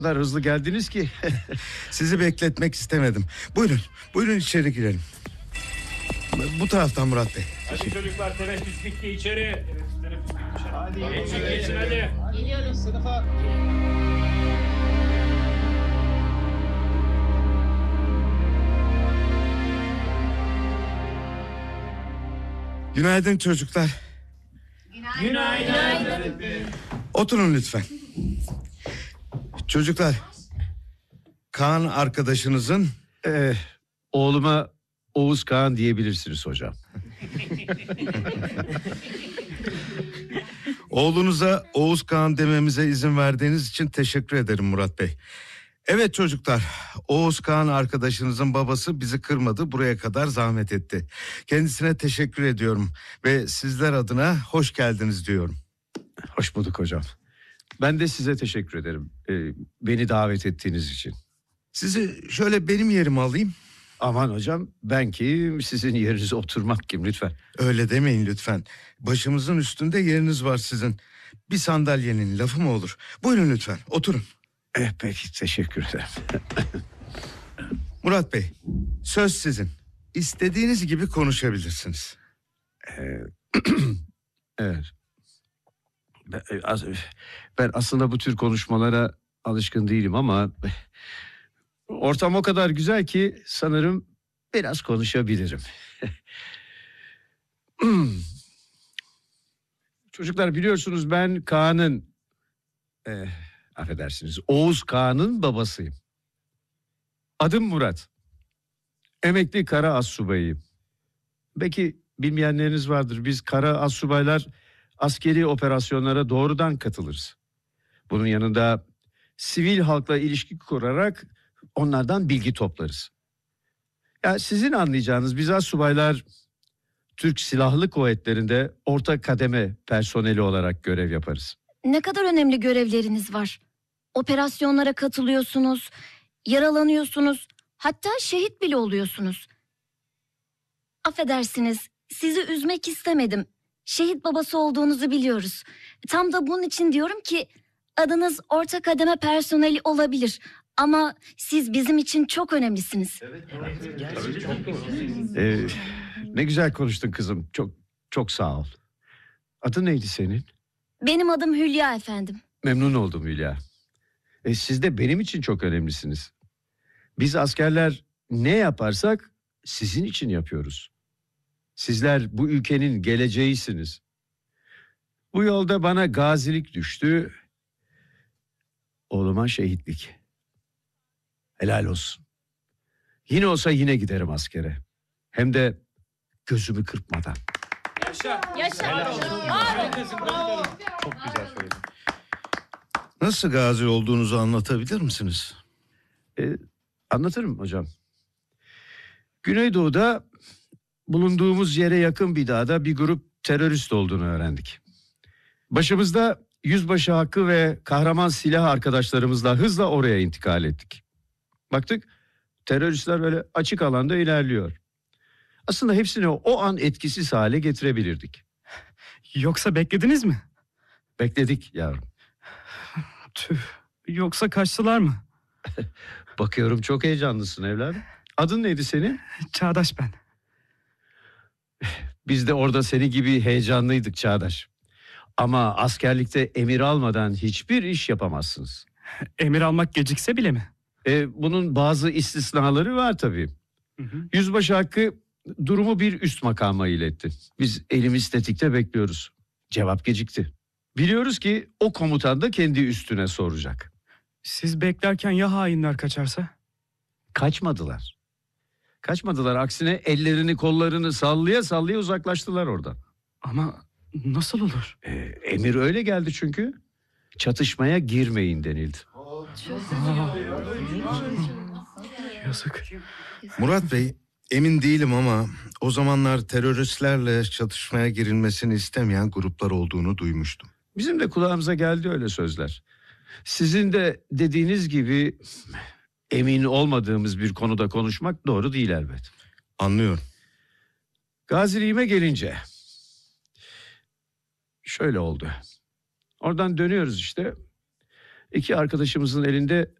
kadar hızlı geldiniz ki. Sizi bekletmek istemedim. Buyurun, buyurun içeri girelim. Bu taraftan Murat Bey. Hadi çocuklar, teneffüs bitti, içeri. Teneffüs bitmiş. Hadi geçin hadi. Geliyoruz sınıfa. Günaydın çocuklar. Günaydın. Oturun lütfen. Çocuklar, Kaan arkadaşınızın... Oğluma Oğuz Kağan diyebilirsiniz hocam. Oğlunuza Oğuz Kağan dememize izin verdiğiniz için teşekkür ederim Murat Bey. Evet çocuklar, Oğuz Kağan arkadaşınızın babası bizi kırmadı, buraya kadar zahmet etti. Kendisine teşekkür ediyorum ve sizler adına hoş geldiniz diyorum. Hoş bulduk hocam. Ben de size teşekkür ederim. Beni davet ettiğiniz için. Sizi şöyle benim yerime alayım. Aman hocam, ben kim, sizin yerinize oturmak kim, lütfen. Öyle demeyin lütfen. Başımızın üstünde yeriniz var sizin. Bir sandalyenin lafı mı olur? Buyurun lütfen, oturun. Peki, teşekkür ederim. Murat Bey, söz sizin. İstediğiniz gibi konuşabilirsiniz. Evet. Ben aslında bu tür konuşmalara alışkın değilim ama... ortam o kadar güzel ki sanırım biraz konuşabilirim. Çocuklar, biliyorsunuz ben Kaan'ın... affedersiniz, Oğuz Kağan'ın babasıyım. Adım Murat. Emekli kara astsubayıyım. Belki bilmeyenleriniz vardır. Biz kara astsubaylar askeri operasyonlara doğrudan katılırız. Bunun yanında sivil halkla ilişki kurarak onlardan bilgi toplarız. Ya sizin anlayacağınız, biz astsubaylar Türk Silahlı Kuvvetleri'nde orta kademe personeli olarak görev yaparız. Ne kadar önemli görevleriniz var. Operasyonlara katılıyorsunuz, yaralanıyorsunuz, hatta şehit bile oluyorsunuz. Affedersiniz, sizi üzmek istemedim. Şehit babası olduğunuzu biliyoruz. Tam da bunun için diyorum ki adınız orta kademe personeli olabilir. Ama siz bizim için çok önemlisiniz. Ne güzel konuştun kızım. Çok sağ ol. Adın neydi senin? Benim adım Hülya efendim. Memnun oldum Hülya. Siz de benim için çok önemlisiniz. Biz askerler ne yaparsak sizin için yapıyoruz. Sizler bu ülkenin geleceğisiniz. Bu yolda bana gazilik düştü. Oğluma şehitlik. Helal olsun. Yine olsa yine giderim askere. Hem de gözümü kırpmadan. Yaşa. Çok güzel söyledin. Nasıl gazi olduğunuzu anlatabilir misiniz? Anlatırım hocam. Güneydoğu'da bulunduğumuz yere yakın bir dağda bir grup terörist olduğunu öğrendik. Başımızda Yüzbaşı Hakkı ve kahraman silah arkadaşlarımızla hızla oraya intikal ettik. Baktık teröristler böyle açık alanda ilerliyor. Aslında hepsini o an etkisiz hale getirebilirdik. Yoksa beklediniz mi? Bekledik yavrum. Tüh. Yoksa kaçtılar mı? Bakıyorum çok heyecanlısın evladım. Adın neydi senin? Çağdaş ben. Biz de orada seni gibi heyecanlıydık Çağdaş. Ama askerlikte emir almadan hiçbir iş yapamazsınız. Emir almak gecikse bile mi? Bunun bazı istisnaları var tabii. Yüzbaşı Hakkı durumu bir üst makama iletti. Biz elimiz tetikte bekliyoruz. Cevap gecikti. Biliyoruz ki o komutan da kendi üstüne soracak. Siz beklerken ya hainler kaçarsa? Kaçmadılar. Kaçmadılar. Aksine ellerini kollarını sallaya sallaya uzaklaştılar oradan. Ama nasıl olur? Emir öyle geldi çünkü. Çatışmaya girmeyin denildi. Yazık. Murat Bey, emin değilim ama o zamanlar teröristlerle çatışmaya girilmesini istemeyen gruplar olduğunu duymuştum. Bizim de kulağımıza geldi öyle sözler. Sizin de dediğiniz gibi emin olmadığımız bir konuda konuşmak doğru değil elbet. Anlıyorum. Gaziliğime gelince şöyle oldu. Oradan dönüyoruz işte. İki arkadaşımızın elinde